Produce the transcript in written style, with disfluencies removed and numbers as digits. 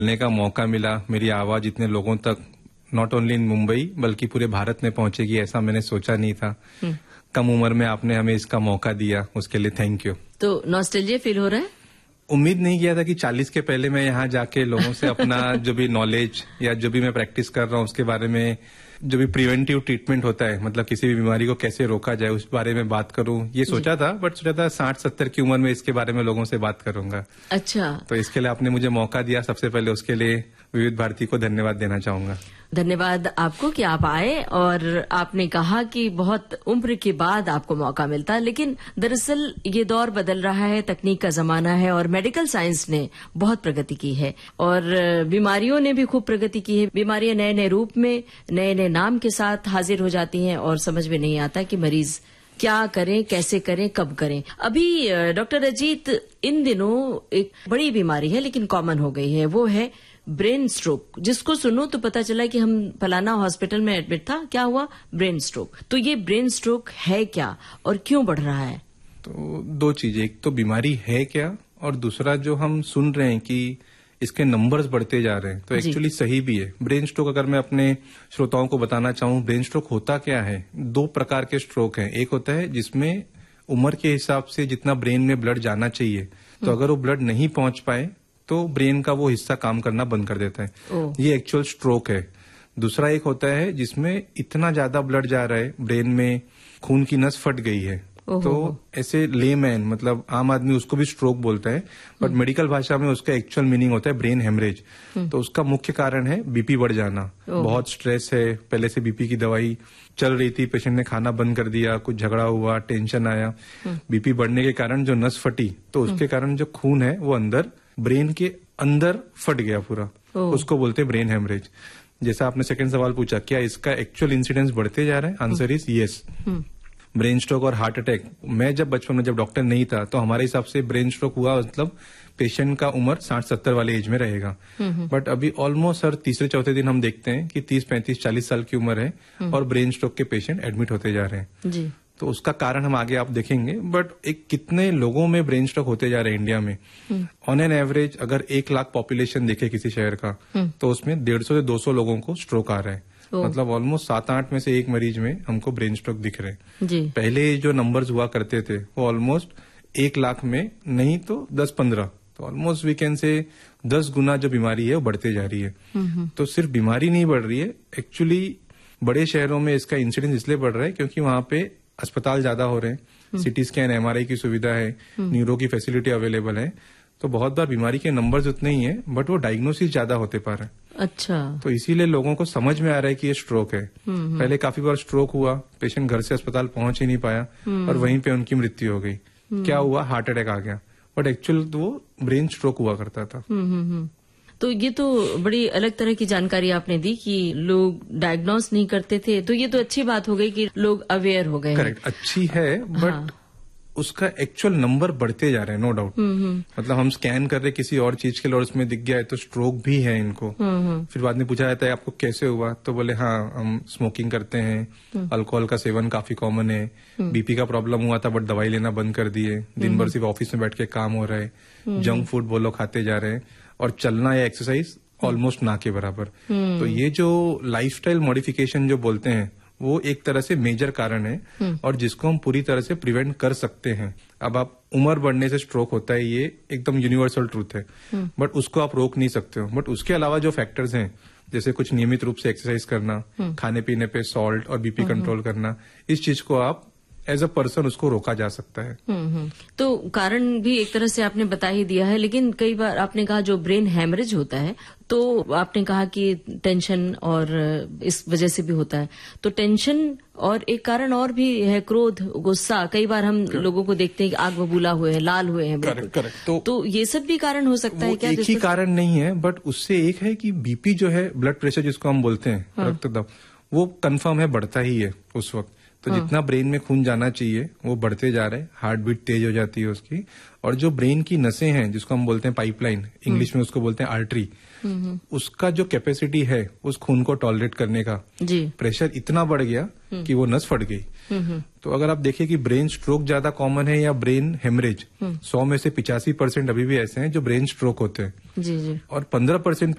बोलने का मौका मिला, मेरी आवाज इतने लोगों तक नॉट ओनली इन मुंबई बल्कि पूरे भारत में पहुंचेगी, ऐसा मैंने सोचा नहीं था। कम उम्र में आपने हमें इसका मौका दिया, उसके लिए थैंक यू। तो नॉस्टैल्जिया फील हो रहा है? उम्मीद नहीं किया था कि 40 के पहले मैं यहाँ जाके लोगों से अपना जो भी नॉलेज या जो भी मैं प्रैक्टिस कर रहा हूँ उसके बारे में, जो भी प्रिवेंटिव ट्रीटमेंट होता है, मतलब किसी भी बीमारी को कैसे रोका जाए, उस बारे में बात करूं, ये सोचा था। बट सोचा था 60-70 की उम्र में इसके बारे में लोगों से बात करूंगा। अच्छा, तो इसके लिए आपने मुझे मौका दिया, सबसे पहले उसके लिए विविध भारती को धन्यवाद देना चाहूंगा। धन्यवाद आपको कि आप आए और आपने कहा कि बहुत उम्र के बाद आपको मौका मिलता है, लेकिन दरअसल ये दौर बदल रहा है, तकनीक का जमाना है और मेडिकल साइंस ने बहुत प्रगति की है और बीमारियों ने भी खूब प्रगति की है। बीमारियां नए नए रूप में, नए नए नाम के साथ हाजिर हो जाती हैं और समझ में नहीं आता कि मरीज क्या करें, कैसे करें, कब करें। अभी डॉक्टर अजीत, इन दिनों एक बड़ी बीमारी है लेकिन कॉमन हो गई है, वो है ब्रेन स्ट्रोक। जिसको सुनो तो पता चला कि हम फलाना हॉस्पिटल में एडमिट था, क्या हुआ? Brain stroke. तो ये ब्रेन स्ट्रोक है क्या और क्यों बढ़ रहा है? तो दो चीजें, एक तो बीमारी है क्या और दूसरा जो हम सुन रहे हैं कि इसके नंबर्स बढ़ते जा रहे हैं, तो एक्चुअली सही भी है। ब्रेन स्ट्रोक अगर मैं अपने श्रोताओं को बताना चाहूँ, ब्रेन स्ट्रोक होता क्या है? दो प्रकार के स्ट्रोक हैं। एक होता है जिसमें उम्र के हिसाब से जितना ब्रेन में ब्लड जाना चाहिए, तो अगर वो ब्लड नहीं पहुंच पाए तो ब्रेन का वो हिस्सा काम करना बंद कर देता है, ये एक्चुअल स्ट्रोक है। दूसरा एक होता है जिसमें इतना ज्यादा ब्लड जा रहा है, ब्रेन में खून की नस फट गई है, तो ऐसे लेमैन मतलब आम आदमी उसको भी स्ट्रोक बोलता है, बट मेडिकल भाषा में उसका एक्चुअल मीनिंग होता है ब्रेन हेमरेज। तो उसका मुख्य कारण है बीपी बढ़ जाना। बहुत स्ट्रेस है, पहले से बीपी की दवाई चल रही थी, पेशेंट ने खाना बंद कर दिया, कुछ झगड़ा हुआ, टेंशन आया, बीपी बढ़ने के कारण जो नस फटी, तो उसके कारण जो खून है वो अंदर ब्रेन के अंदर फट गया पूरा, उसको बोलते हैं ब्रेन हेमरेज। जैसा आपने सेकंड सवाल पूछा, क्या इसका एक्चुअल इंसिडेंस बढ़ते जा रहे हैं? Answer is yes. Brain stroke और हार्ट अटैक, मैं जब बचपन में जब डॉक्टर नहीं था तो हमारे हिसाब से ब्रेन स्ट्रोक हुआ मतलब पेशेंट का उम्र 60-70 वाले एज में रहेगा, बट अभी ऑलमोस्ट हर तीसरे चौथे दिन हम देखते हैं कि 30-35-40 साल की उम्र है और ब्रेन स्ट्रोक के पेशेंट एडमिट होते जा रहे हैं जी। तो उसका कारण हम आगे आप देखेंगे, बट एक कितने लोगों में ब्रेन स्ट्रोक होते जा रहे हैं इंडिया में। ऑन एन एवरेज अगर 1 लाख पॉपुलेशन देखे किसी शहर का, तो उसमें 150 से 200 लोगों को स्ट्रोक आ रहा है। मतलब ऑलमोस्ट 7-8 में से एक मरीज में हमको ब्रेन स्ट्रोक दिख रहे हैं जी। पहले जो नंबर्स हुआ करते थे वो ऑलमोस्ट 1 लाख में नहीं तो 10-15, तो ऑलमोस्ट वी कैन से 10 गुना जो बीमारी है वो बढ़ते जा रही है। तो सिर्फ बीमारी नहीं बढ़ रही है, एक्चुअली बड़े शहरों में इसका इंसिडेंस इसलिए बढ़ रहा है क्योंकि वहां पे अस्पताल ज्यादा हो रहे हैं, सिटी स्कैन, एमआरआई की सुविधा है, न्यूरो की फैसिलिटी अवेलेबल है, तो बहुत बार बीमारी के नंबर्स उतने ही हैं, बट वो डायग्नोसिस ज्यादा होते पा रहे हैं। अच्छा, तो इसीलिए लोगों को समझ में आ रहा है कि ये स्ट्रोक है। पहले काफी बार स्ट्रोक हुआ, पेशेंट घर से अस्पताल पहुंच ही नहीं पाया और वहीं पे उनकी मृत्यु हो गई। क्या हुआ? हार्ट अटैक आ गया, बट एक्चुअल तो वो ब्रेन स्ट्रोक हुआ करता था। तो ये तो बड़ी अलग तरह की जानकारी आपने दी कि लोग डायग्नोस नहीं करते थे, तो ये तो अच्छी बात हो गई कि लोग अवेयर हो गए। करेक्ट, अच्छी है, बट उसका एक्चुअल नंबर बढ़ते जा रहे हैं, नो डाउट। मतलब हम स्कैन कर रहे किसी और चीज के लिए और उसमें दिख गया है तो स्ट्रोक भी है इनको। फिर बाद में पूछा जाता है आपको कैसे हुआ, तो बोले हाँ हम स्मोकिंग करते हैं, अल्कोहल का सेवन काफी कॉमन है, बीपी का प्रॉब्लम हुआ था बट दवाई लेना बंद कर दिए, दिन भर सिर्फ ऑफिस में बैठ के काम हो रहा है, जंक फूड बोलो खाते जा रहे हैं, और चलना या एक्सरसाइज ऑलमोस्ट ना के बराबर। तो ये जो लाइफस्टाइल मॉडिफिकेशन जो बोलते हैं वो एक तरह से मेजर कारण है और जिसको हम पूरी तरह से प्रिवेंट कर सकते हैं। अब आप उम्र बढ़ने से स्ट्रोक होता है, ये एकदम यूनिवर्सल ट्रूथ है, बट उसको आप रोक नहीं सकते हो। बट उसके अलावा जो फैक्टर्स हैं, जैसे कुछ नियमित रूप से एक्सरसाइज करना, खाने पीने पे सॉल्ट और बीपी कंट्रोल करना, इस चीज को आप एज अ पर्सन उसको रोका जा सकता है। तो कारण भी एक तरह से आपने बता ही दिया है, लेकिन कई बार आपने कहा जो ब्रेन हैमरेज होता है, तो आपने कहा कि टेंशन और इस वजह से भी होता है। तो टेंशन और एक कारण और भी है, क्रोध, गुस्सा। कई बार हम लोगों को देखते हैं कि आग बबूला हुए हैं, लाल हुए हैं। करेक्ट। तो ये सब भी कारण हो सकता है क्या? एक ही कारण नहीं है, बट उससे एक है कि बीपी जो है, ब्लड प्रेशर जिसको हम बोलते हैं, रक्तदाब, वो कंफर्म है बढ़ता ही है उस वक्त। तो जितना ब्रेन में खून जाना चाहिए वो बढ़ते जा रहा है, हार्ट बीट तेज हो जाती है उसकी, और जो ब्रेन की नसें हैं जिसको हम बोलते हैं पाइपलाइन, इंग्लिश में उसको बोलते हैं आर्टरी, उसका जो कैपेसिटी है उस खून को टॉलरेट करने का, जी, प्रेशर इतना बढ़ गया कि वो नस फट गई। तो अगर आप देखिए कि ब्रेन स्ट्रोक ज्यादा कॉमन है या ब्रेन हेमरेज, 100 में से 85% अभी भी ऐसे हैं जो ब्रेन स्ट्रोक होते हैं, जी, जी, और 15%